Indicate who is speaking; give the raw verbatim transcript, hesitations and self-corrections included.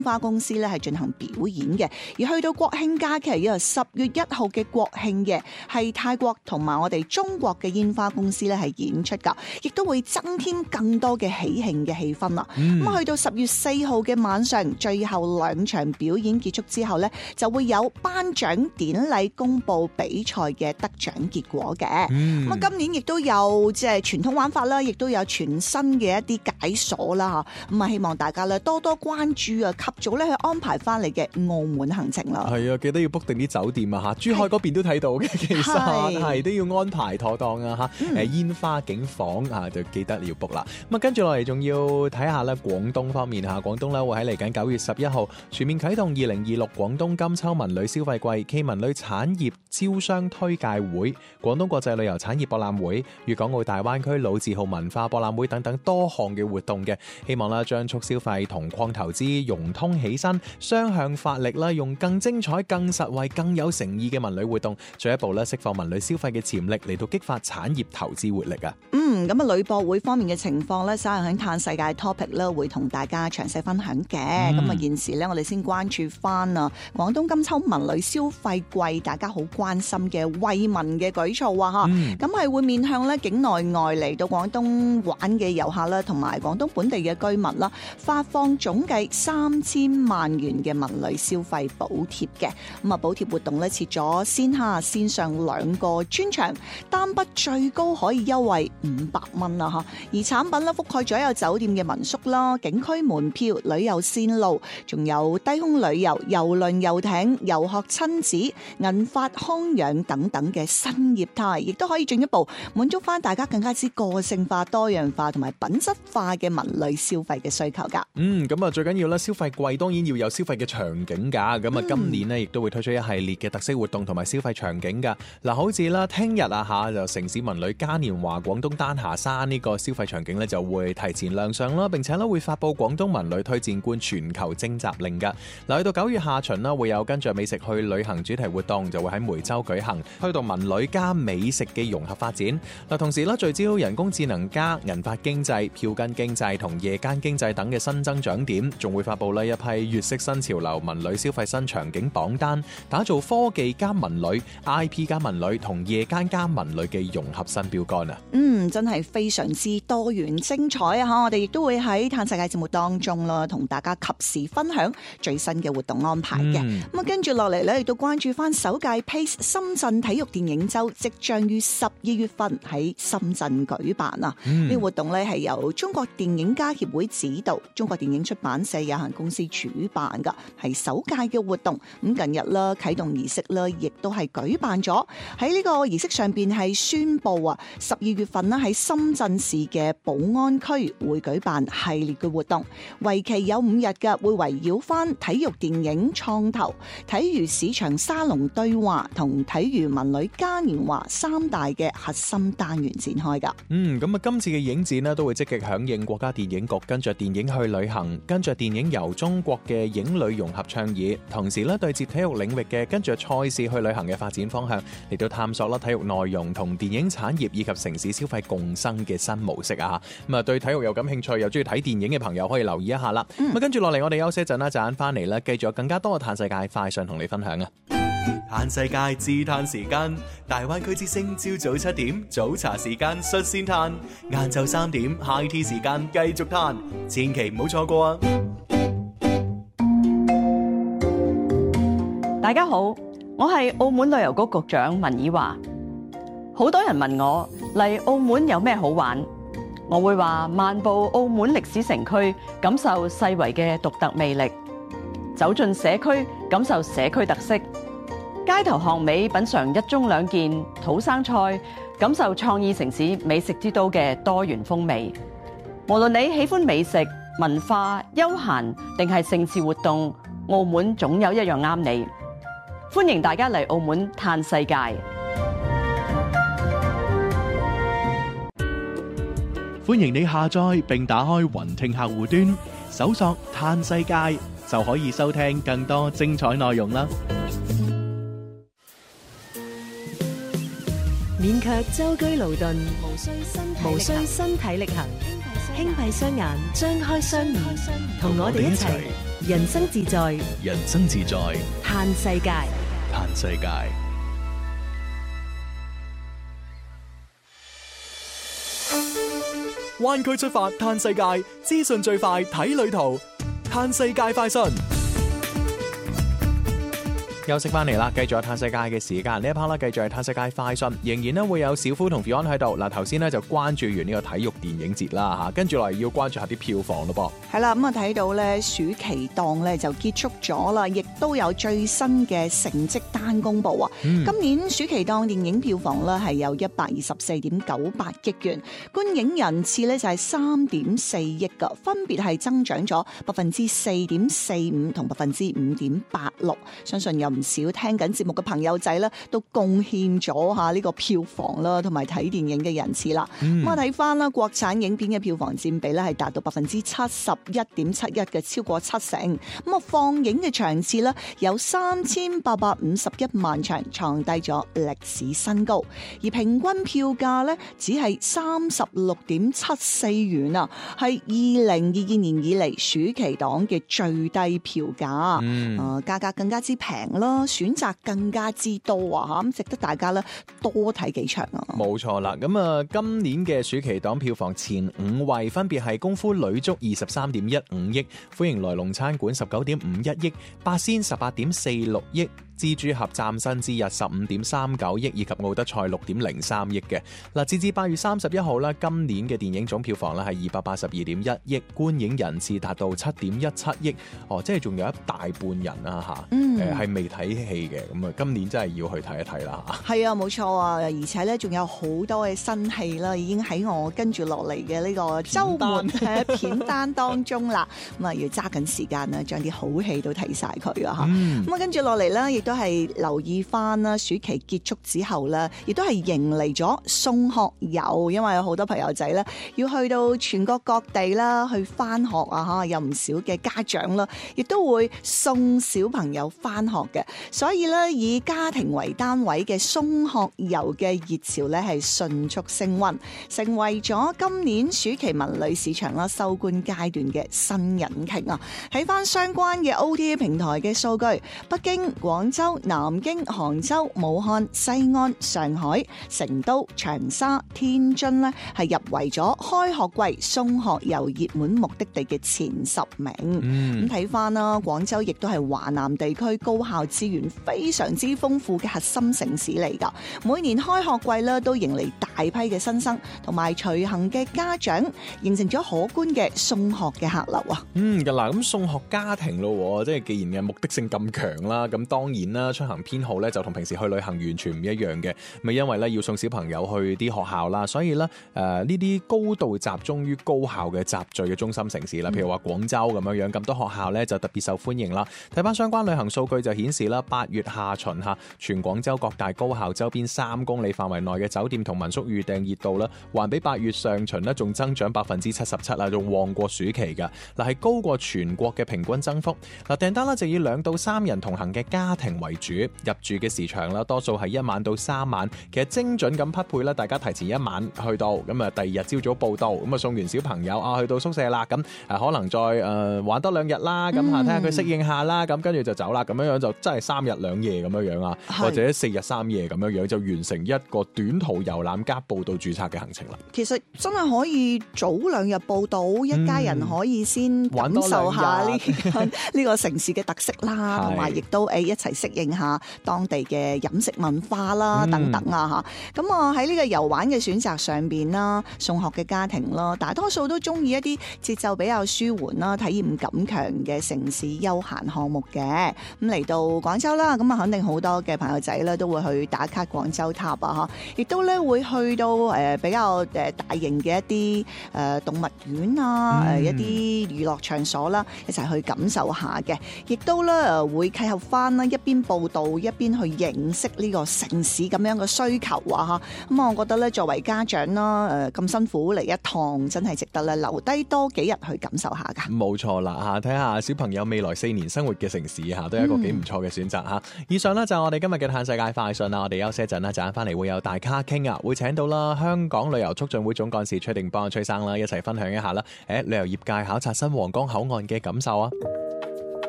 Speaker 1: 花公司咧係進行表演嘅，而去到國慶假期，因為十月一號嘅國慶嘅係泰國同埋我哋中國嘅煙花公司咧係演出噶，亦都會增添更多嘅喜慶嘅氣氛啦。咁、嗯、去到十月四號嘅晚上，最後兩場表演結束之後咧，就會有頒獎典禮公佈比賽嘅得獎結果嘅。咁、嗯、啊，今年亦都有即係傳統玩法啦，亦都有全新嘅一啲解鎖啦嚇。咁啊，希望大家咧多多關注啊！早咧去安排翻嚟嘅澳門行程啦，係
Speaker 2: 啊，記得要 book 定啲酒店啊嚇，珠海嗰邊都睇到嘅，其實係都要安排妥當啊嚇。誒煙花景房啊，就記得你要 book 啦。咁啊，跟住落嚟仲要睇下咧廣東方面嚇，廣東咧會喺嚟緊九月十一號全面啟動二零二六廣東金秋文旅消費季暨文旅產業招商推介會、廣東國際旅遊產業博覽會、粵港澳大灣區老字號文化博覽會等等多項嘅活動嘅，希望啦將促消費同擴投資融通起身，雙向發力啦，用更精彩、更實惠、更有誠意嘅文旅活動，進一步咧釋放文旅消費嘅潛力，嚟到激發產業投資活力啊！
Speaker 1: 嗯，咁啊，旅博會方面嘅情況咧，稍後喺嘆世界 topic 咧，會同大家詳細分享嘅。咁啊、嗯，現時咧，我哋先關注翻啊，廣東金秋文旅消費季，大家好關心嘅惠民嘅舉措啊！嚇、嗯，咁係會面向咧境內外嚟到廣東玩嘅遊客啦，同埋廣東本地嘅居民啦，發放總計三千萬元嘅文旅消費補貼嘅。咁啊，補貼活動咧設咗線下線上兩個專場，單筆最高可以優惠五百蚊啦嚇。而產品咧覆蓋咗有酒店嘅民宿啦、景區門票、旅遊線路，仲有低空旅遊、郵輪遊艇、遊學親子、銀髮康養等等嘅新業態，亦都可以進一步滿足翻大家更加之個性化、多樣化同埋品質化嘅文旅消費嘅需求噶。
Speaker 2: 嗯，咁啊最緊要咧消費季當然要有消費嘅場景噶，咁啊今年呢，亦都會推出一系列嘅特色活動同埋消費場景噶。嗱，好似啦，聽日啊吓就城市文旅嘉年華廣東丹霞山呢個消費場景咧就會提前亮相啦，並且咧會發佈廣東文旅推薦官全球徵集令噶。嗱，去到九月下旬啦，會有跟着美食去旅行主題活動，就會喺梅州舉行，推動文旅加美食嘅融合發展。嗱，同時咧聚焦人工智能加銀髮經濟、票根經濟同夜間經濟等嘅新增長點，仲會發佈呢一批粵式新潮流文旅消費新場景榜單，打造科技加文旅、I P 加文旅同夜間加文旅嘅融合新標杆啊！
Speaker 1: 嗯，真係非常之多元精彩啊！嚇，我哋亦都會喺嘆世界節目當中啦，同大家及時分享最新嘅活動安排嘅。咁啊、嗯，跟住落嚟咧，亦都關注翻首屆 Pace 深圳體育電影週即將於十二月份喺深圳舉辦啊！呢、嗯、個活動咧係由中國電影家協會指導，中國電影出版社有限公司主辦噶，係首屆嘅活動。咁近日啦，啟動儀式啦，亦都係舉辦咗。喺呢個儀式上邊係宣布啊，十二月份啦喺深圳市嘅寶安區會舉辦系列嘅活動，為期有五日嘅，會圍繞翻體育電影創投、體育市場沙龍對話同體育文旅嘉年華三大嘅核心單元展開噶。
Speaker 2: 嗯，咁啊，今次嘅影展呢，都會積極響應國家電影局跟着電影去旅行、跟着電影遊中國嘅影旅融合倡議，同時咧對接體育領域嘅跟着賽事去旅行嘅發展方向，嚟到探索啦體育內容同電影產業以及城市消費共生嘅新模式啊！咁啊，對體育又感興趣又中意睇電影嘅朋友可以留意一下啦。咁啊、嗯，跟住落嚟我哋休息一陣啦，陣間翻嚟咧，繼續有更加多嘅嘆世界快訊同你分享啊！
Speaker 3: 嘆世界自嘆時間，大灣區之聲朝早七點早茶時間率先嘆，晏晝三點 high tea 時間繼續嘆，千祈唔好錯過啊！
Speaker 4: 大家好，我係澳門旅遊局局長文綺華。好多人問我嚟澳門有咩好玩，我會話漫步澳門歷史城區，感受世遺嘅獨特魅力；走進社區，感受社區特色；街頭巷尾品嘗一盅兩件土生菜，感受創意城市美食之都嘅多元風味。無論你喜歡美食、文化、休閒定係盛事活動，澳門總有一樣啱你。歡迎大家嚟澳門嘆世界。
Speaker 5: 歡迎你下載並打開雲聽客戶端，搜索嘆世界就可以收聽更多精彩內容啦。
Speaker 6: 勉強舟車勞頓，無需身體力行，輕閉雙眼，張開雙耳，同我哋一齊人生自在，
Speaker 5: 人生自在，
Speaker 6: 嘆世界。
Speaker 5: 嘆世界。
Speaker 3: 灣區出發嘆世界，資訊最快睇旅途，嘆世界快訊。
Speaker 2: 休息翻嚟啦，繼續有嘆世界嘅時間。呢一 part 啦，繼續係嘆世界快訊，仍然咧會有小夫同 Fion 喺度。嗱，頭先咧就關注完呢個體育電影節啦嚇，跟住落嚟要關注下啲票房咯
Speaker 1: 噃。係啦，咁啊睇到咧暑期檔咧就結束咗啦，亦都有最新嘅成績單公佈啊！嗯、今年暑期檔電影票房咧係有一百二十四點九八億元，觀影人次咧就係三點四億㗎，分別係增長咗百分之四點四五同百分之五點八六。相信有唔少聽緊節目嘅朋友仔咧，都貢獻咗下呢個票房啦，同埋睇電影嘅人次啦。咁啊睇翻啦，國產影片嘅票房佔比咧係達到百分之七十一點七一嘅，超過七成。咁啊放映嘅場次咧有三千八百五十一萬場，創低咗歷史新高。而平均票價咧只係三十六點七四元啊，係二零二二年以嚟暑期檔嘅最低票價。嗯，誒價格更加之平啦，選擇更加之多啊，咁值得大家咧多睇幾場啊！
Speaker 2: 冇錯啦，咁啊今年嘅暑期檔票房前五位分別係功夫女足二十三點一五億，歡迎來龍餐館十九點五一億，八仙十八點四六億。蜘蛛俠嶄新之日十五點三九億，以及奧德賽六點零三億嘅。嗱，截至八月三十一號啦，今年嘅電影總票房咧係二百八十二點一億，觀影人次達到七點一七億。哦，即係仲有一大半人啊嚇，誒係、嗯呃、未睇戲嘅。咁啊，今年真係要去睇一睇啦嚇。係
Speaker 1: 啊，冇錯啊，而且咧仲有好多嘅新戲啦，已經喺我跟住落嚟嘅呢個週末嘅片單當中啦。咁啊，要揸緊時間啊，將啲好戲都睇晒佢啊嚇。咁啊，跟住落嚟咧，亦都都係留意翻啦，暑期結束之後咧，亦都係迎嚟咗送學遊，因為有好多朋友仔咧要去到全國各地啦，去翻學啊嚇，有唔少嘅家長啦，亦都會送小朋友翻學嘅，所以咧以家庭為單位嘅送學遊嘅熱潮咧係迅速升溫，成為咗今年暑期文旅市場啦收官階段嘅新引擎啊！睇翻相關嘅 O T A 平台嘅數據，北京、廣州、南京、杭州、武漢、西安、上海、成都、長沙、天津咧係入圍咗開學季送學遊熱門目的地嘅前十名。咁睇翻啦，廣州亦都係華南地區高校資源非常之豐富嘅核心城市嚟噶。每年開學季咧都迎嚟大批嘅新生同埋隨行嘅家長，形成咗可觀嘅送學嘅客流啊。
Speaker 2: 嗯，嗱咁送學家庭咯，即係既然嘅目的性咁強啦，咁當然啦，出行偏好咧就同平時去旅行完全唔一樣嘅。咪因為咧要送小朋友去啲學校啦，所以咧誒呢啲高度集中於高校嘅集聚嘅中心城市啦，譬如話廣州咁樣樣，咁多學校咧就特別受歡迎啦。睇翻相關旅行數據就顯示啦，八月下旬嚇全廣州各大高校周邊三公里範圍內嘅酒店同民宿預訂熱度咧，還比八月上旬咧仲增長百分之七十七啊，仲旺過暑期㗎。嗱係高過全國嘅平均增幅。嗱訂單咧就以兩到三人同行嘅家庭為主，入住嘅時長啦，多數係一晚到三晚，其實精準咁匹配啦，大家提前一晚去到，咁啊第二日朝早報到，咁啊送完小朋友啊去到宿舍啦，咁啊可能再誒、呃、玩多兩日啦，咁啊睇下佢適應下啦，咁跟住就走啦，咁樣樣就真係三日兩夜咁樣樣啊，或者四日三夜咁樣樣就完成一個短途遊覽加報到註冊嘅行程啦。
Speaker 1: 其實真係可以早兩日報到，嗯、一家人可以先感受下呢呢個城市嘅特色啦，同埋亦都誒一齊適應下當地嘅飲食文化啦，等等啊嚇。咁啊喺呢個遊玩嘅選擇上邊啦，送學嘅家庭啦，大多數都中意一啲節奏比較舒緩啦、體驗感強嘅城市休閒項目嘅。咁嚟到廣州啦，咁啊肯定好多嘅朋友仔咧都會去打卡廣州塔啊嚇，亦都咧會去到誒比較誒大型嘅一啲誒動物園啊，誒、嗯、一啲娛樂場所啦，一齊去感受下嘅。亦都咧會契合翻啦，一邊報道一邊去認識呢個城市咁樣嘅需求啊嚇。咁啊，我覺得咧作為家長啦，誒咁辛苦嚟一趟，真係值得咧留低多幾日去感受下噶。
Speaker 2: 冇錯啦嚇，睇下小朋友未來四年生活嘅城市嚇，都係一個幾唔錯嘅選擇嚇。嗯、以上呢，就係我哋今日嘅嘆世界快訊啦，我哋休息一陣啦，陣間翻嚟會有大咖傾啊，會請到啦香港旅遊促進會總幹事崔定邦崔生啦，一齊分享一下啦，誒旅遊業界考察新皇崗口岸嘅感受啊！